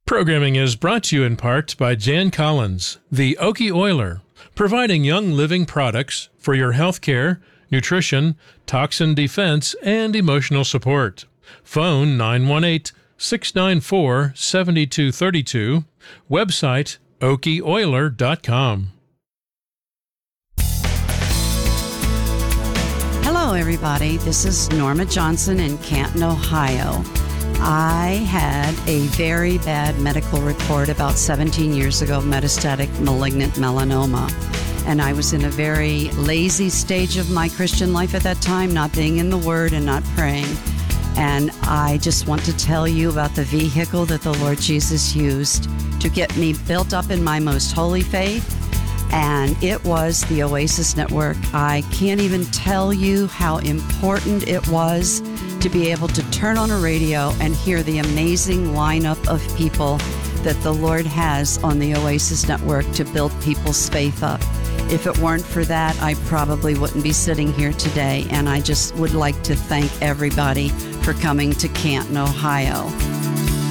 Programming is brought to you in part by Jan Collins, the Okie Oiler, providing Young Living products for your healthcare, nutrition, toxin defense, and emotional support. Phone 918-694-7232. Website okieoiler.com. Hello, everybody. This is Norma Johnson in Canton, Ohio. I had a very bad medical report about 17 years ago, metastatic malignant melanoma. And I was in a very lazy stage of my Christian life at that time, not being in the Word and not praying. And I just want to tell you about the vehicle that the Lord Jesus used to get me built up in my most holy faith. And it was the Oasis Network. I can't even tell you how important it was to be able to turn on a radio and hear the amazing lineup of people that the Lord has on the Oasis Network to build people's faith up. If it weren't for that, I probably wouldn't be sitting here today. And I just would like to thank everybody for coming to Canton, Ohio.